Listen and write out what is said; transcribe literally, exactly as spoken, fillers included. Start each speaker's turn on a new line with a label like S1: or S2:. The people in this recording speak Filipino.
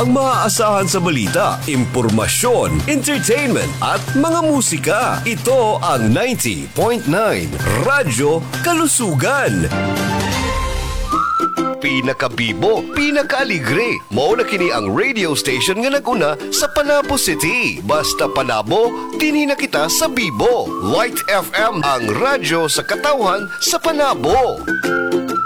S1: ang maaasahan sa balita, impormasyon, entertainment at mga musika. Ito ang ninety point nine Radyo Kalusugan. Pinakabibo, pinakaaligre. Mao na kini ang radio station nga naguna sa Panabo City. Basta Panabo, dinhi na kita sa Bibo. Light F M ang radyo sa katawhan sa Panabo.